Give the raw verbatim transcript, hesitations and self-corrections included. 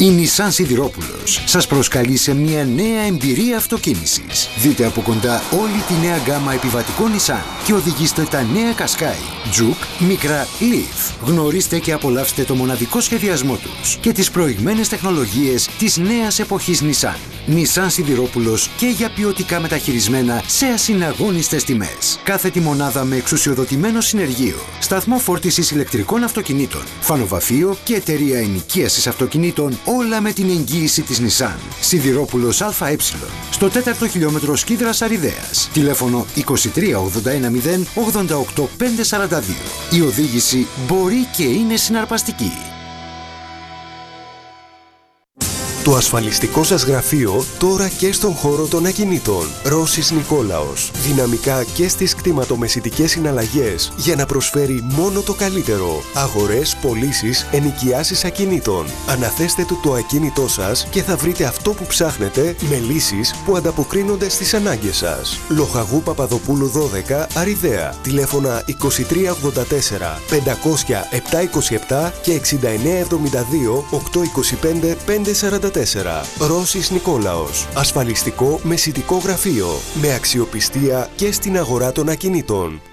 Η Nissan Σιδηρόπουλος σας προσκαλεί σε μια νέα εμπειρία αυτοκίνησης. Δείτε από κοντά όλη τη νέα γκάμα επιβατικών Nissan και οδηγήστε τα νέα Qashqai, Juke, Micra, Leaf. Γνωρίστε και απολαύστε το μοναδικό σχεδιασμό τους και τις προηγμένες τεχνολογίες της νέας εποχής Nissan. Nissan Σιδηρόπουλος και για ποιοτικά μεταχειρισμένα σε ασυναγώνιστες τιμές. Κάθετη μονάδα με εξουσιοδοτημένο συνεργείο, σταθμό φόρτισης ηλεκτρικών αυτοκινήτων, φανοβαφείο και εταιρεία ενοικίασης αυτοκινήτων, όλα με την εγγύηση της Nissan. Σιδηρόπουλος ΑΕ, στο τέταρτο χιλιόμετρο Σκίδρας Αριδέας. Τηλέφωνο είκοσι τρία ογδόντα ένα μηδέν ογδόντα οκτώ πεντακόσια σαράντα δύο. Η οδήγηση μπορεί και είναι συναρπαστική. Το ασφαλιστικό σας γραφείο τώρα και στον χώρο των ακινήτων. Ρώσης Νικόλαος. Δυναμικά και στις κτηματομεσητικές συναλλαγές για να προσφέρει μόνο το καλύτερο. Αγορές, πωλήσεις, ενοικιάσεις ακινήτων. Αναθέστε του το ακίνητό σας και θα βρείτε αυτό που ψάχνετε με λύσεις που ανταποκρίνονται στις ανάγκες σας. Λοχαγού Παπαδοπούλου δώδεκα, Αριδαία. Τηλέφωνα είκοσι τρία ογδόντα τέσσερα πεντακόσια επτακόσια είκοσι επτά και εξήντα εννέα εβδομήντα δύο οκτακόσια είκοσι πέντε πεντακόσια σαράντα τέσσερα. Ρώσης Νικόλαος. Ασφαλιστικό μεσητικό γραφείο. Με αξιοπιστία και στην αγορά των ακινήτων.